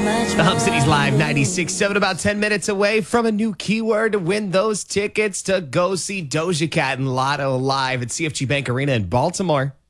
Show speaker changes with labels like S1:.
S1: The Hub City's Live 96.7, about 10 minutes away from a new keyword to win those tickets to go see Doja Cat and Lotto live at CFG Bank Arena in Baltimore.